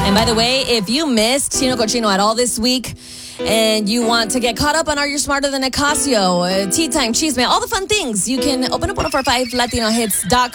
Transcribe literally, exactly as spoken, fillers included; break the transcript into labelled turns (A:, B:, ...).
A: And by the way, if you missed Chino Cochino at all this week and you want to get caught up on Are You Smarter Than Nicasio, uh, Tea Time, Cheese Man, all the fun things, you can open up one oh four five latino hits dot com.